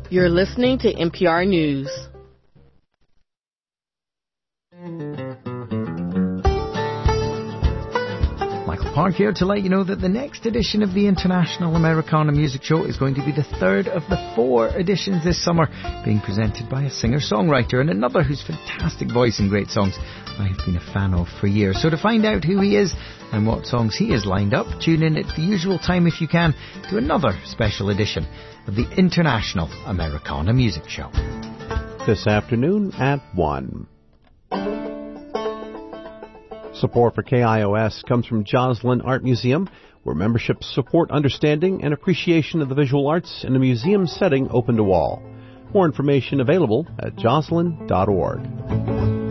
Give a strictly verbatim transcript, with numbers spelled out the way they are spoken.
You're listening to N P R News. Michael Park here to let you know that the next edition of the International Americana Music Show is going to be the third of the four editions this summer, being presented by a singer-songwriter and another whose fantastic voice and great songs I've been a fan of for years. So to find out who he is and what songs he has lined up, tune in at the usual time if you can to another special edition of the International Americana Music Show. This afternoon at one. Support for K I O S comes from Joslyn Art Museum, where memberships support understanding and appreciation of the visual arts in a museum setting open to all. More information available at joslyn dot org.